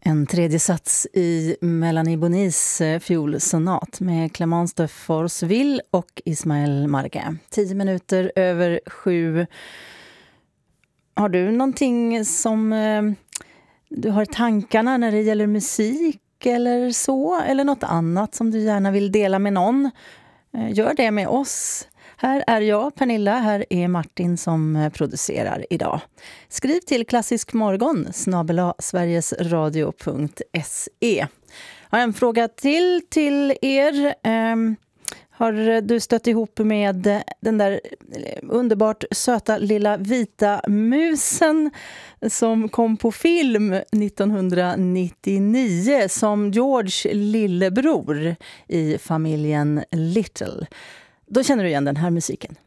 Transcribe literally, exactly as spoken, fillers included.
En tredje sats i Melanie Bonis fiolsonat med Clémence de Forceville och Ismael Marguin. Tio minuter över sju. Har du någonting som eh, du har i tankarna när det gäller musik eller så? Eller något annat som du gärna vill dela med någon? Eh, gör det med oss. Här är jag, Pernilla, här är Martin som producerar idag. Skriv till klassiskmorgon snabel-a sverigesradio punkt se. Jag har en fråga till till er. Um, har du stött ihop med den där underbart söta lilla vita musen som kom på film nittonhundranittionio som George lillebror i familjen Little? Då känner du igen den här musiken.